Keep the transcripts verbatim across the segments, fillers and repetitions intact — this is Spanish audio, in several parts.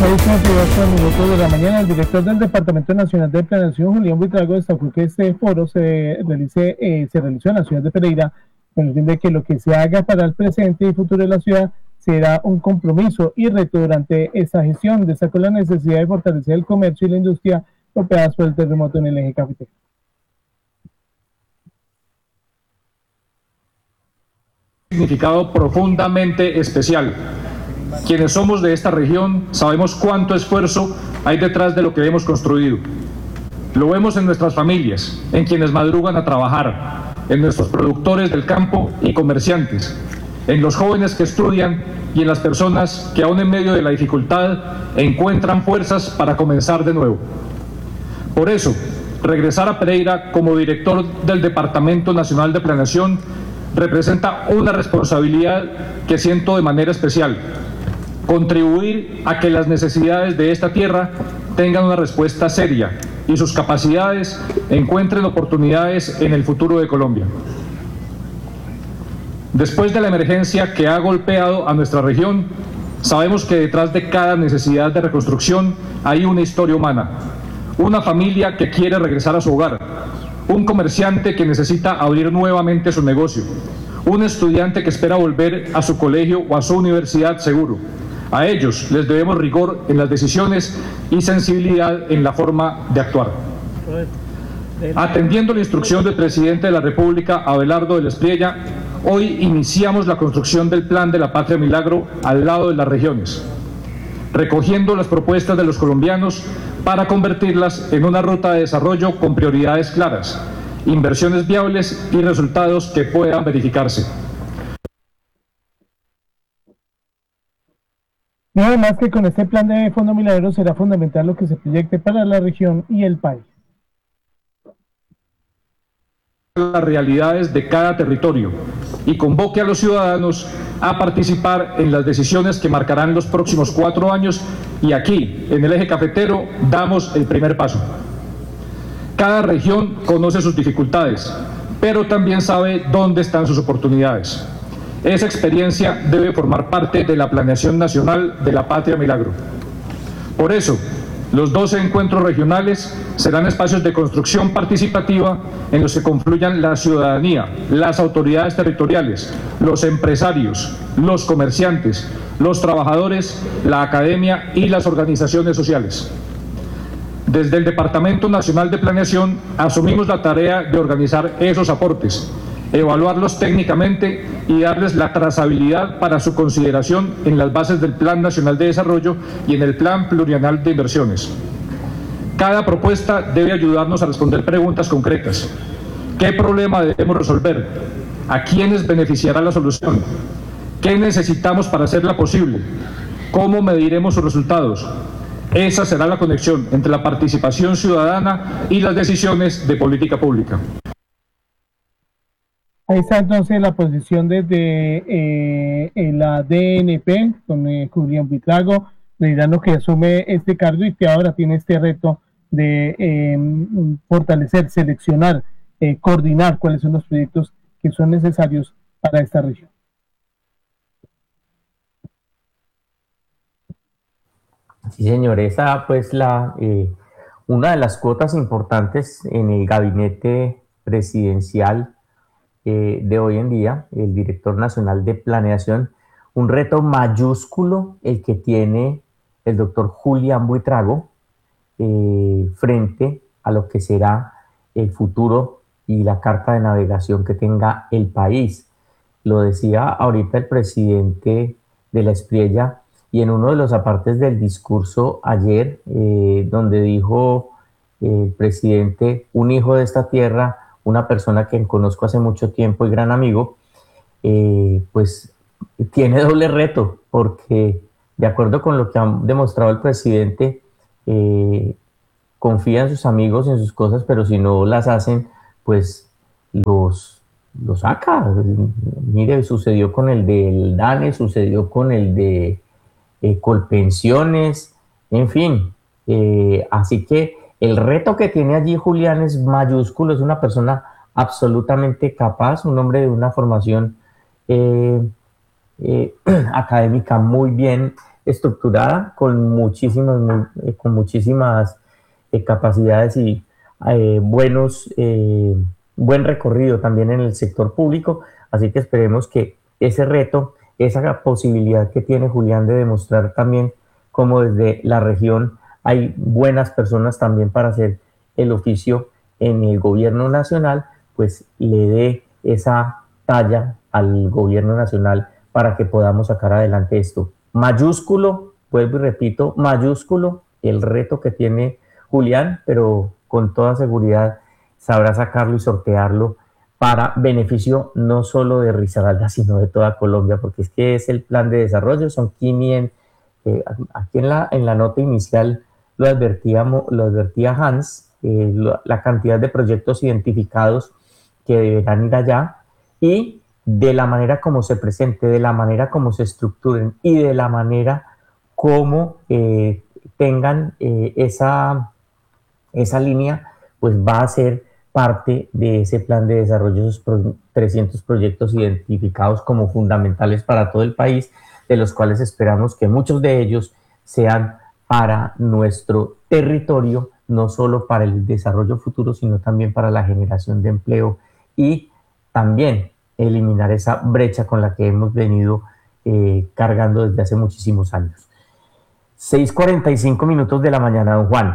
seis treinta y ocho minutos de la mañana, el director del Departamento Nacional de Planeación, Julián Buitrago, destacó que este foro se, realice, eh, se realizó en la ciudad de Pereira con el fin de que lo que se haga para el presente y futuro de la ciudad será un compromiso y reto durante esta gestión. Destacó la necesidad de fortalecer el comercio y la industria golpeadas por el terremoto en el eje cafetero. Significado profundamente especial. Quienes somos de esta región sabemos cuánto esfuerzo hay detrás de lo que hemos construido. Lo vemos en nuestras familias, en quienes madrugan a trabajar, en nuestros productores del campo y comerciantes, en los jóvenes que estudian y en las personas que aún en medio de la dificultad encuentran fuerzas para comenzar de nuevo. Por eso, regresar a Pereira como director del Departamento Nacional de Planeación representa una responsabilidad que siento de manera especial. Contribuir a que las necesidades de esta tierra tengan una respuesta seria y sus capacidades encuentren oportunidades en el futuro de Colombia. Después de la emergencia que ha golpeado a nuestra región, sabemos que detrás de cada necesidad de reconstrucción hay una historia humana, una familia que quiere regresar a su hogar, un comerciante que necesita abrir nuevamente su negocio, un estudiante que espera volver a su colegio o a su universidad seguro. A ellos les debemos rigor en las decisiones y sensibilidad en la forma de actuar. Atendiendo la instrucción del presidente de la República, Abelardo de la Espriella, hoy iniciamos la construcción del Plan de la Patria Milagro al lado de las regiones, recogiendo las propuestas de los colombianos para convertirlas en una ruta de desarrollo con prioridades claras, inversiones viables y resultados que puedan verificarse. Y además que con este plan de Fondo Milagro será fundamental lo que se proyecte para la región y el país. Las realidades de cada territorio y convoque a los ciudadanos a participar en las decisiones que marcarán los próximos cuatro años y aquí, en el eje cafetero, damos el primer paso. Cada región conoce sus dificultades, pero también sabe dónde están sus oportunidades. Esa experiencia debe formar parte de la planeación nacional de la Patria Milagro. Por eso, los doce encuentros regionales serán espacios de construcción participativa en los que confluyan la ciudadanía, las autoridades territoriales, los empresarios, los comerciantes, los trabajadores, la academia y las organizaciones sociales. Desde el Departamento Nacional de Planeación asumimos la tarea de organizar esos aportes, evaluarlos técnicamente y darles la trazabilidad para su consideración en las bases del Plan Nacional de Desarrollo y en el Plan Plurianual de Inversiones. Cada propuesta debe ayudarnos a responder preguntas concretas. ¿Qué problema debemos resolver? ¿A quiénes beneficiará la solución? ¿Qué necesitamos para hacerla posible? ¿Cómo mediremos sus resultados? Esa será la conexión entre la participación ciudadana y las decisiones de política pública. Ahí está entonces la posición desde eh, la D N P con eh, Julián Buitrago, liderando que asume este cargo y que ahora tiene este reto de eh, fortalecer, seleccionar, eh, coordinar cuáles son los proyectos que son necesarios para esta región. Sí, señor, esa pues la eh, una de las cuotas importantes en el gabinete presidencial eh, de hoy en día, el director nacional de planeación, un reto mayúsculo el que tiene el doctor Julián Buitrago eh, frente a lo que será el futuro y la carta de navegación que tenga el país. Lo decía ahorita el presidente de la Espriella, y en uno de los apartes del discurso ayer, eh, donde dijo eh, el presidente, un hijo de esta tierra, una persona que conozco hace mucho tiempo y gran amigo, eh, pues tiene doble reto, porque de acuerdo con lo que ha demostrado el presidente, eh, confía en sus amigos, en sus cosas, pero si no las hacen, pues los, los saca. Mire, sucedió con el del DANE, sucedió con el de Eh, Colpensiones, en fin, eh, así que el reto que tiene allí Julián es mayúsculo, es una persona absolutamente capaz, un hombre de una formación eh, eh, académica muy bien estructurada con muchísimas, con muchísimas eh, capacidades y eh, buenos, eh, buen recorrido también en el sector público, así que esperemos que ese reto, esa posibilidad que tiene Julián de demostrar también cómo desde la región hay buenas personas también para hacer el oficio en el gobierno nacional, pues le dé esa talla al gobierno nacional para que podamos sacar adelante esto. Mayúsculo, vuelvo y repito, mayúsculo el reto que tiene Julián, pero con toda seguridad sabrá sacarlo y sortearlo para beneficio no solo de Risaralda, sino de toda Colombia, porque es que es el plan de desarrollo, son quinientos, eh, aquí en la, en la nota inicial lo advertía, lo advertía Hans, eh, lo, la cantidad de proyectos identificados que deberán ir allá, y de la manera como se presente, de la manera como se estructuren y de la manera como eh, tengan eh, esa, esa línea, pues va a ser parte de ese plan de desarrollo, esos pro, trescientos proyectos identificados como fundamentales para todo el país, de los cuales esperamos que muchos de ellos sean para nuestro territorio, no solo para el desarrollo futuro, sino también para la generación de empleo y también eliminar esa brecha con la que hemos venido eh, cargando desde hace muchísimos años. seis cuarenta y cinco minutos de la mañana, don Juan.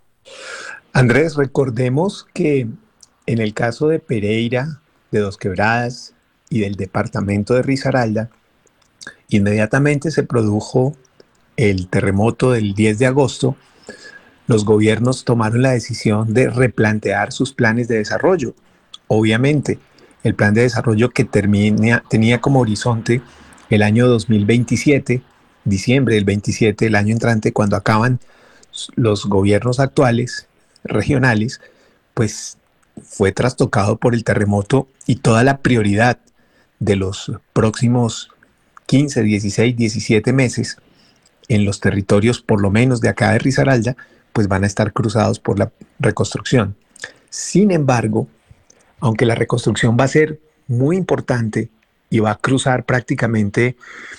Andrés, recordemos que en el caso de Pereira, de Dos Quebradas y del departamento de Risaralda, inmediatamente se produjo el terremoto del diez de agosto, los gobiernos tomaron la decisión de replantear sus planes de desarrollo. Obviamente, el plan de desarrollo que termina, tenía como horizonte el año dos mil veintisiete, diciembre del veintisiete, el año entrante, cuando acaban los gobiernos actuales, regionales, pues fue trastocado por el terremoto y toda la prioridad de los próximos quince, dieciséis, diecisiete meses en los territorios, por lo menos de acá de Risaralda, pues van a estar cruzados por la reconstrucción. Sin embargo, aunque la reconstrucción va a ser muy importante y va a cruzar prácticamente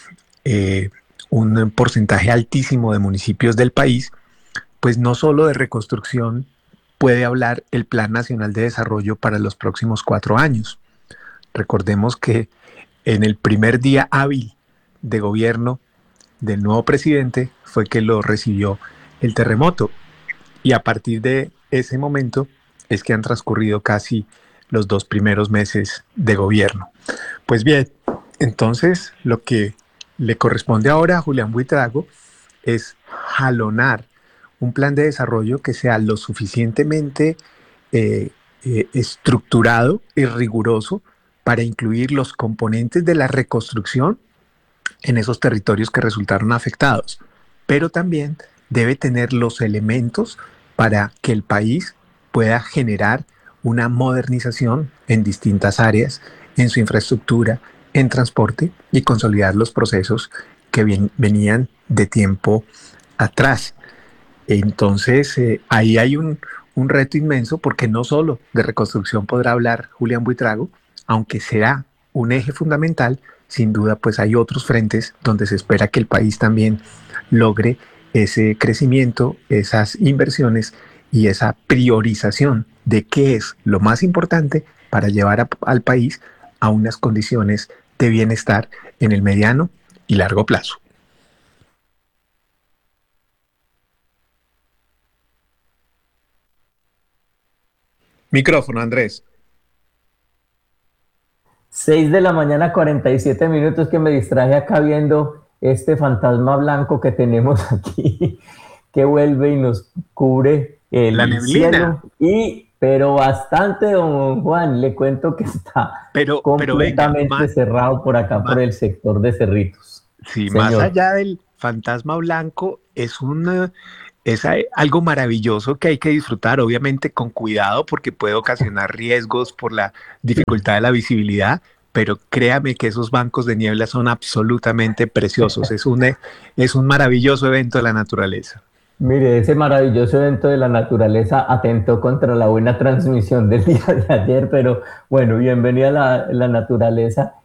eh, un porcentaje altísimo de municipios del país, pues no solo de reconstrucción puede hablar el Plan Nacional de Desarrollo para los próximos cuatro años. Recordemos que en el primer día hábil de gobierno del nuevo presidente fue que lo recibió el terremoto, y a partir de ese momento es que han transcurrido casi los dos primeros meses de gobierno. Pues bien, entonces lo que le corresponde ahora a Julián Buitrago es jalonar un plan de desarrollo que sea lo suficientemente eh, eh, estructurado y riguroso para incluir los componentes de la reconstrucción en esos territorios que resultaron afectados, pero también debe tener los elementos para que el país pueda generar una modernización en distintas áreas, en su infraestructura, en transporte, y consolidar los procesos que bien, venían de tiempo atrás. Entonces, eh, ahí hay un, un reto inmenso, porque no solo de reconstrucción podrá hablar Julián Buitrago, aunque será un eje fundamental. Sin duda, pues hay otros frentes donde se espera que el país también logre ese crecimiento, esas inversiones y esa priorización de qué es lo más importante para llevar a, al país a unas condiciones de bienestar en el mediano y largo plazo. Micrófono, Andrés. seis de la mañana, cuarenta y siete minutos, que me distraje acá viendo este fantasma blanco que tenemos aquí, que vuelve y nos cubre el la neblina. Cielo, y, pero bastante, don Juan, le cuento que está pero, completamente pero venga, cerrado más, por acá, más, por el sector de Cerritos. Sí, señor. Más allá del fantasma blanco, es una... es algo maravilloso que hay que disfrutar, obviamente con cuidado, porque puede ocasionar riesgos por la dificultad de la visibilidad, pero créame que esos bancos de niebla son absolutamente preciosos. Es un, es un maravilloso evento de la naturaleza. Mire, ese maravilloso evento de la naturaleza atentó contra la buena transmisión del día de ayer, pero bueno, bienvenida a la, la naturaleza.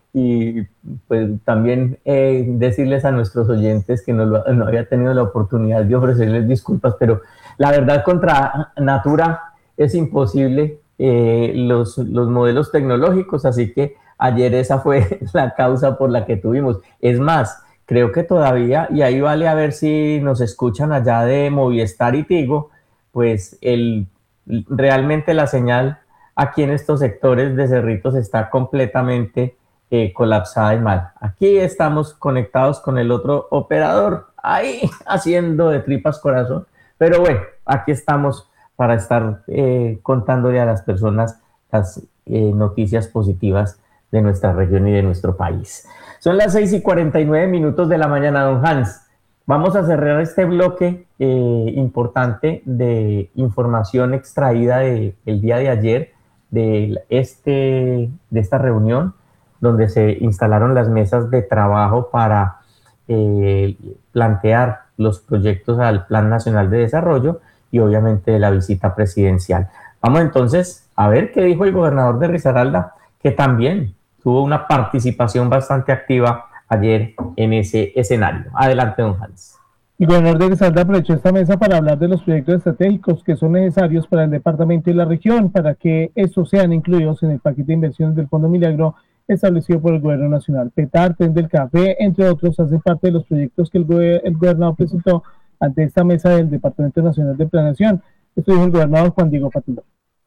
y pues también eh, decirles a nuestros oyentes que no, lo, no había tenido la oportunidad de ofrecerles disculpas, pero la verdad contra Natura es imposible eh, los, los modelos tecnológicos, así que ayer esa fue la causa por la que tuvimos. Es más, creo que todavía, y ahí vale a ver si nos escuchan allá de Movistar y Tigo, pues el, realmente la señal aquí en estos sectores de Cerritos está completamente eh, colapsada y mal. Aquí estamos conectados con el otro operador, ahí haciendo de tripas corazón, pero bueno, aquí estamos para estar eh, contándole a las personas las eh, noticias positivas de nuestra región y de nuestro país. Son las seis y cuarenta y nueve minutos de la mañana, don Hans. Vamos a cerrar este bloque eh, importante de información extraída de, el día de ayer de, este, de esta reunión, donde se instalaron las mesas de trabajo para eh, plantear los proyectos al Plan Nacional de Desarrollo y obviamente de la visita presidencial. Vamos entonces a ver qué dijo el gobernador de Risaralda, que también tuvo una participación bastante activa ayer en ese escenario. Adelante, don Hans. El gobernador de Risaralda aprovechó esta mesa para hablar de los proyectos estratégicos que son necesarios para el departamento y la región, para que estos sean incluidos en el paquete de inversiones del Fondo Milagro establecido por el Gobierno Nacional. Petar, Tren del Café, entre otros, hacen parte de los proyectos que el, go el gobernador presentó ante esta mesa del Departamento Nacional de Planeación. Esto dijo el gobernador Juan Diego Patiño.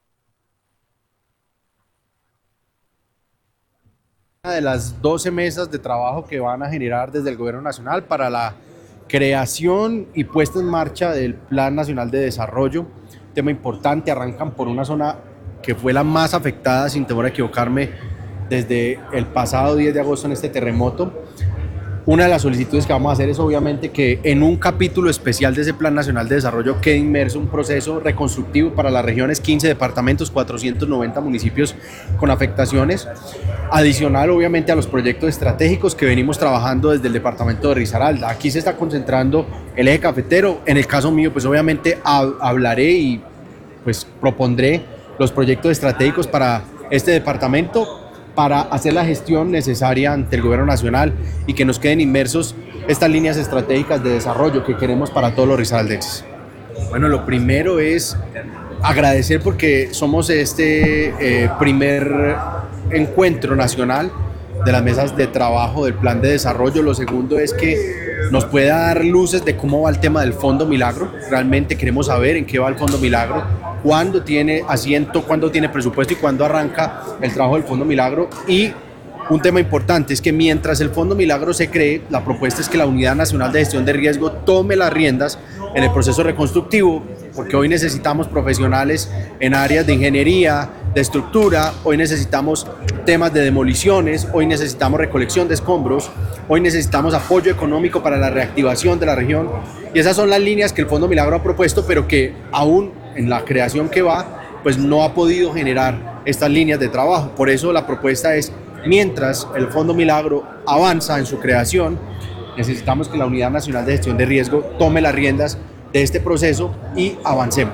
Una de las doce mesas de trabajo que van a generar desde el Gobierno Nacional para la creación y puesta en marcha del Plan Nacional de Desarrollo. Tema importante, arrancan por una zona que fue la más afectada, sin temor a equivocarme, desde el pasado diez de agosto en este terremoto. Una de las solicitudes que vamos a hacer es obviamente que en un capítulo especial de ese Plan Nacional de Desarrollo quede inmerso un proceso reconstructivo para las regiones, quince departamentos, cuatrocientos noventa municipios con afectaciones, adicional obviamente a los proyectos estratégicos que venimos trabajando desde el departamento de Risaralda. Aquí se está concentrando el eje cafetero. En el caso mío, pues obviamente hablaré y pues propondré los proyectos estratégicos para este departamento, para hacer la gestión necesaria ante el Gobierno Nacional y que nos queden inmersos estas líneas estratégicas de desarrollo que queremos para todos los risaraldenses. Bueno, lo primero es agradecer porque somos este eh, primer encuentro nacional de las mesas de trabajo del Plan de Desarrollo. Lo segundo es que nos pueda dar luces de cómo va el tema del Fondo Milagro. Realmente queremos saber en qué va el Fondo Milagro, cuándo tiene asiento, cuándo tiene presupuesto y cuándo arranca el trabajo del Fondo Milagro. Y un tema importante es que mientras el Fondo Milagro se cree, la propuesta es que la Unidad Nacional de Gestión de Riesgo tome las riendas en el proceso reconstructivo, porque hoy necesitamos profesionales en áreas de ingeniería, de estructura, hoy necesitamos temas de demoliciones, hoy necesitamos recolección de escombros, hoy necesitamos apoyo económico para la reactivación de la región, y esas son las líneas que el Fondo Milagro ha propuesto, pero que aún en la creación que va, pues no ha podido generar estas líneas de trabajo. Por eso la propuesta es, mientras el Fondo Milagro avanza en su creación, necesitamos que la Unidad Nacional de Gestión de Riesgo tome las riendas de este proceso y avancemos.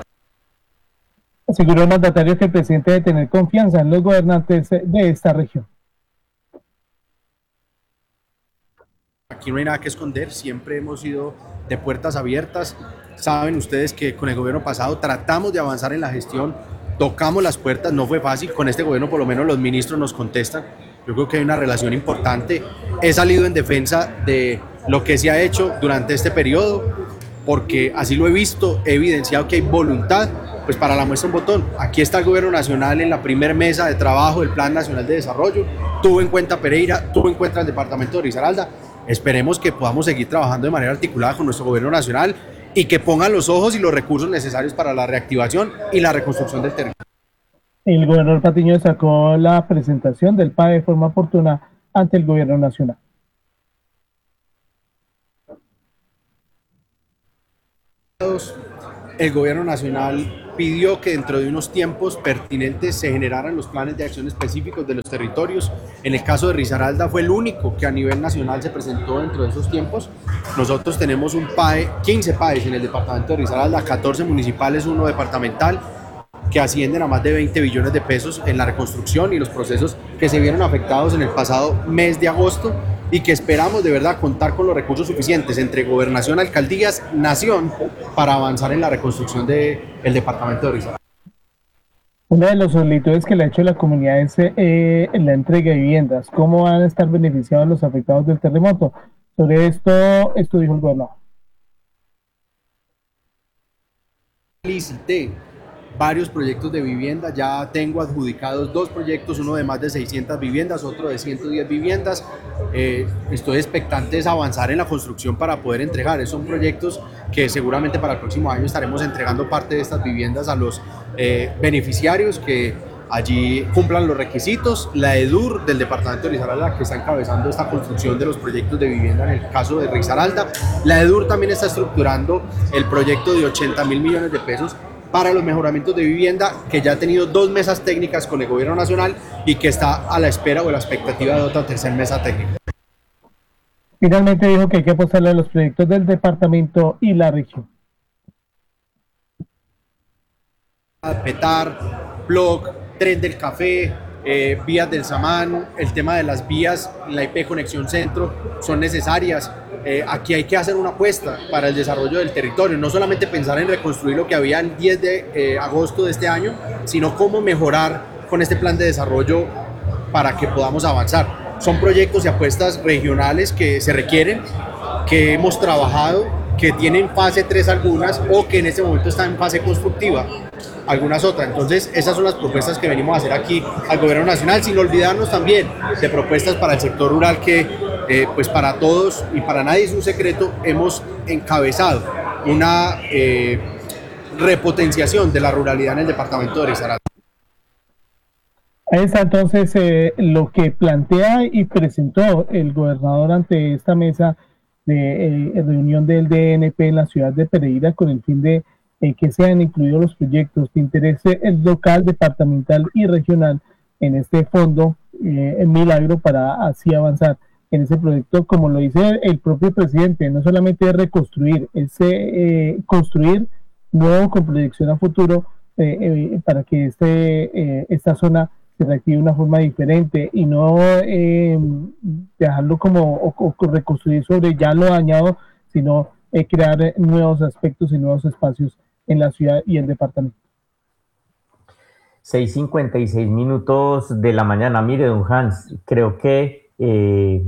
Aseguró el mandatario que el presidente debe tener confianza en los gobernantes de esta región. Aquí no hay nada que esconder, siempre hemos sido de puertas abiertas. Saben ustedes que con el gobierno pasado tratamos de avanzar en la gestión, tocamos las puertas, no fue fácil. Con este gobierno por lo menos los ministros nos contestan. Yo creo que hay una relación importante. He salido en defensa de lo que se ha hecho durante este periodo, porque así lo he visto, he evidenciado que hay voluntad. Pues para la muestra un botón, aquí está el Gobierno Nacional en la primera mesa de trabajo del Plan Nacional de Desarrollo, tuvo en cuenta Pereira, tuvo en cuenta el departamento de Risaralda. Esperemos que podamos seguir trabajando de manera articulada con nuestro Gobierno Nacional y que pongan los ojos y los recursos necesarios para la reactivación y la reconstrucción del territorio. El gobernador Patiño destacó la presentación del P A E de forma oportuna ante el Gobierno Nacional. El Gobierno Nacional pidió que dentro de unos tiempos pertinentes se generaran los planes de acción específicos de los territorios. En el caso de Risaralda fue el único que a nivel nacional se presentó dentro de esos tiempos. Nosotros tenemos un P A E, quince P A Es en el departamento de Risaralda, catorce municipales, uno departamental, que ascienden a más de veinte billones de pesos en la reconstrucción y los procesos que se vieron afectados en el pasado mes de agosto y que esperamos de verdad contar con los recursos suficientes entre gobernación, alcaldías, nación, para avanzar en la reconstrucción del departamento de Risaralda. Una de las solicitudes que le ha hecho la comunidad es eh, la entrega de viviendas. ¿Cómo van a estar beneficiados los afectados del terremoto? Sobre esto, esto dijo el gobernador. Licité varios proyectos de vivienda, ya tengo adjudicados dos proyectos, uno de más de seiscientas viviendas, otro de ciento diez viviendas. Eh, estoy expectante de avanzar en la construcción para poder entregar. Son proyectos que seguramente para el próximo año estaremos entregando parte de estas viviendas a los eh, beneficiarios que allí cumplan los requisitos. La EDUR del departamento de Risaralda, que está encabezando esta construcción de los proyectos de vivienda en el caso de Risaralda. La EDUR también está estructurando el proyecto de ochenta mil millones de pesos para los mejoramientos de vivienda, que ya ha tenido dos mesas técnicas con el gobierno nacional y que está a la espera o a la expectativa de otra tercera mesa técnica. Finalmente dijo que hay que apostarle a los proyectos del departamento y la región. Petar, Bloc, Tren del Café, eh, vías del Samán, el tema de las vías, la I P Conexión Centro, son necesarias. Eh, aquí hay que hacer una apuesta para el desarrollo del territorio, no solamente pensar en reconstruir lo que había el diez de agosto de este año, sino cómo mejorar con este plan de desarrollo para que podamos avanzar. Son proyectos y apuestas regionales que se requieren, que hemos trabajado, que tienen fase tres algunas o que en este momento están en fase constructiva algunas otras. Entonces esas son las propuestas que venimos a hacer aquí al gobierno nacional, sin olvidarnos también de propuestas para el sector rural que eh, pues para todos y para nadie es un secreto, hemos encabezado una eh, repotenciación de la ruralidad en el departamento de Risaralda. Ahí está entonces eh, lo que plantea y presentó el gobernador ante esta mesa de eh, reunión del D N P en la ciudad de Pereira con el fin de eh, que sean incluidos los proyectos de interés el local, departamental y regional en este fondo eh, en Milagro para así avanzar en ese proyecto, como lo dice el propio presidente, no solamente es reconstruir, es eh, construir nuevo con proyección a futuro eh, eh, para que este, eh, esta zona se reactive de una forma diferente y no eh, dejarlo como o, o reconstruir sobre ya lo dañado, sino eh, crear nuevos aspectos y nuevos espacios en la ciudad y el departamento. seis cincuenta y seis minutos de la mañana. Mire, don Hans, creo que eh,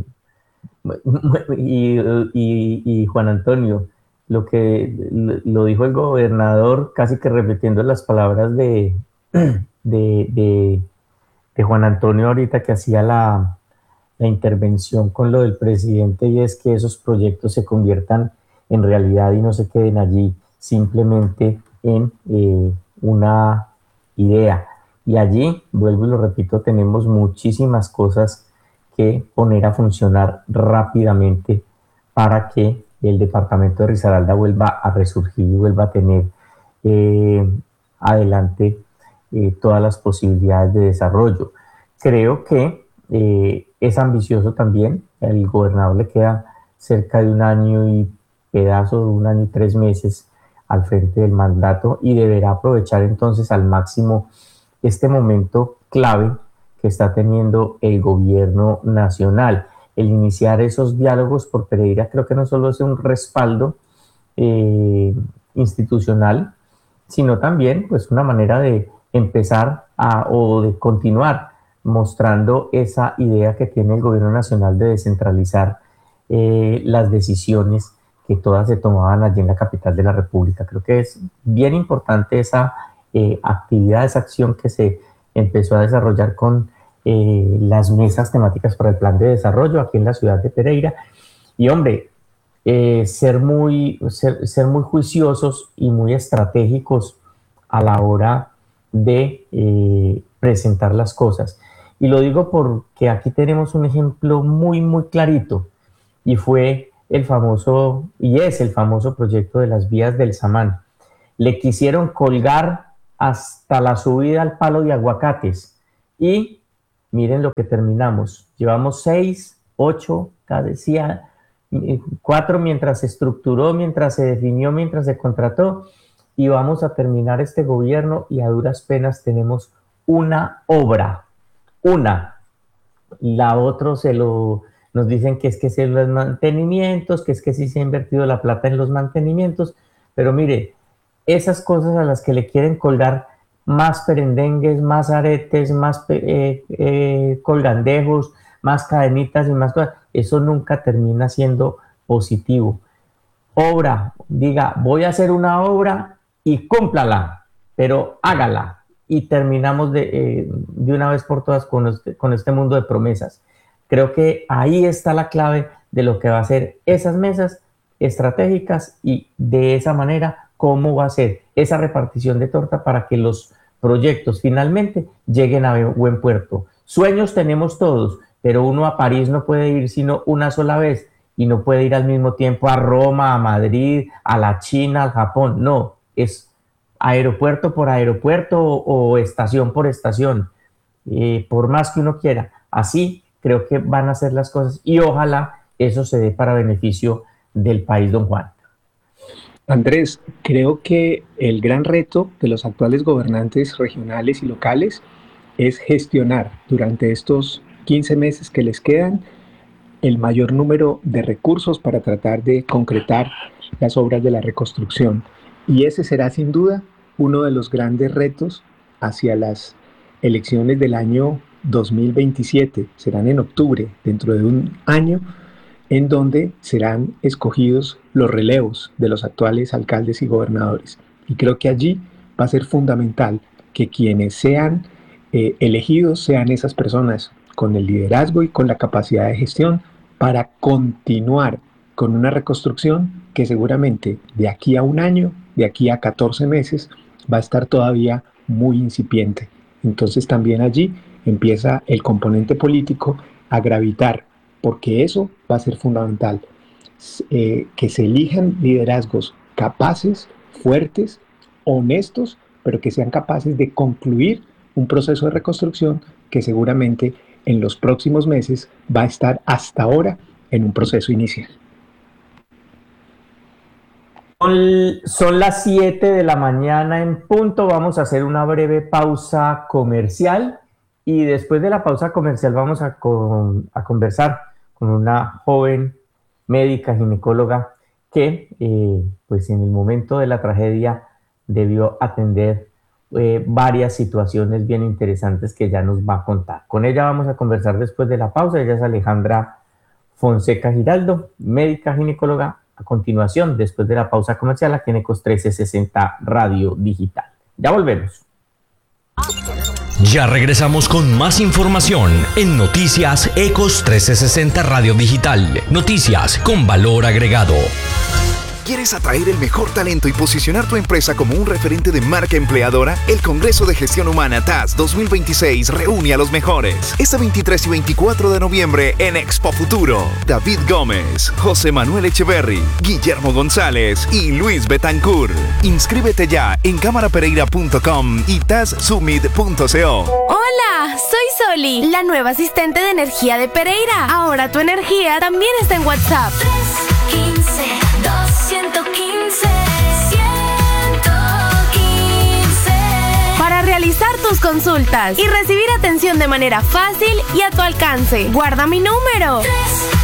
y, y, y Juan Antonio, lo que lo dijo el gobernador, casi que repitiendo las palabras de, de, de, de Juan Antonio ahorita que hacía la, la intervención con lo del presidente, y es que esos proyectos se conviertan en realidad y no se queden allí simplemente en eh, una idea. Y allí, vuelvo y lo repito, tenemos muchísimas cosas que poner a funcionar rápidamente para que el departamento de Risaralda vuelva a resurgir y vuelva a tener eh, adelante eh, todas las posibilidades de desarrollo. Creo que eh, es ambicioso también. El gobernador le queda cerca de un año y pedazo, de un año y tres meses al frente del mandato y deberá aprovechar entonces al máximo este momento clave que está teniendo el gobierno nacional. El iniciar esos diálogos por Pereira creo que no solo es un respaldo eh, institucional, sino también pues una manera de empezar a, o de continuar mostrando esa idea que tiene el gobierno nacional de descentralizar eh, las decisiones que todas se tomaban allí en la capital de la República. Creo que es bien importante esa eh, actividad, esa acción que se empezó a desarrollar con eh, las mesas temáticas para el plan de desarrollo aquí en la ciudad de Pereira. Y hombre, eh, ser, muy, ser, ser muy juiciosos y muy estratégicos a la hora de eh, presentar las cosas. Y lo digo porque aquí tenemos un ejemplo muy, muy clarito, y fue el famoso, y es el famoso proyecto de las vías del Samán. Le quisieron colgar hasta la subida al palo de aguacates y miren lo que terminamos. Llevamos seis, ocho, cada decía, cuatro mientras se estructuró, mientras se definió, mientras se contrató, y vamos a terminar este gobierno y a duras penas tenemos una obra, una, la otra se lo, nos dicen que es que se los mantenimientos, que es que sí se ha invertido la plata en los mantenimientos, pero mire, esas cosas a las que le quieren colgar más perendengues, más aretes, más eh, eh, colgandejos, más cadenitas y más cosas, eso nunca termina siendo positivo. Obra, diga, voy a hacer una obra y cúmplala, pero hágala. Y terminamos de, eh, de una vez por todas con este, con este mundo de promesas. Creo que ahí está la clave de lo que va a ser esas mesas estratégicas y de esa manera cómo va a ser esa repartición de torta para que los proyectos finalmente lleguen a buen puerto. Sueños tenemos todos, pero uno a París no puede ir sino una sola vez y no puede ir al mismo tiempo a Roma, a Madrid, a la China, al Japón. No, es aeropuerto por aeropuerto o, o estación por estación, eh, por más que uno quiera. Así creo que van a ser las cosas y ojalá eso se dé para beneficio del país, don Juan. Andrés, creo que el gran reto de los actuales gobernantes regionales y locales es gestionar durante estos quince meses que les quedan el mayor número de recursos para tratar de concretar las obras de la reconstrucción. Y ese será sin duda uno de los grandes retos hacia las elecciones del año dos mil veintisiete. Serán en octubre, dentro de un año, en donde serán escogidos los relevos de los actuales alcaldes y gobernadores. Y creo que allí va a ser fundamental que quienes sean eh, elegidos sean esas personas con el liderazgo y con la capacidad de gestión para continuar con una reconstrucción que seguramente de aquí a un año, de aquí a catorce meses, va a estar todavía muy incipiente. Entonces también allí empieza el componente político a gravitar, porque eso va a ser fundamental, eh, que se elijan liderazgos capaces, fuertes, honestos, pero que sean capaces de concluir un proceso de reconstrucción que seguramente en los próximos meses va a estar hasta ahora en un proceso inicial. Son las siete de la mañana en punto, vamos a hacer una breve pausa comercial y después de la pausa comercial vamos a, con, a conversar con una joven médica ginecóloga que eh, pues en el momento de la tragedia debió atender eh, varias situaciones bien interesantes que ya nos va a contar. Con ella vamos a conversar después de la pausa. Ella es Alejandra Fonseca Giraldo, médica ginecóloga. A continuación, después de la pausa comercial, aquí en Ecos trece sesenta Radio Digital. Ya volvemos. Ya regresamos con más información en Noticias Ecos trece sesenta Radio Digital. Noticias con valor agregado. ¿Quieres atraer el mejor talento y posicionar tu empresa como un referente de marca empleadora? El Congreso de Gestión Humana T A S dos mil veintiséis reúne a los mejores. Este veintitrés y veinticuatro de noviembre en Expo Futuro. David Gómez, José Manuel Echeverry, Guillermo González y Luis Betancourt. Inscríbete ya en cámara pereira punto com y tas summit punto co. Hola, soy Soli, la nueva asistente de energía de Pereira. Ahora tu energía también está en WhatsApp. tres quince doscientos quince ciento quince para realizar tus consultas y recibir atención de manera fácil y a tu alcance. Guarda mi número. tres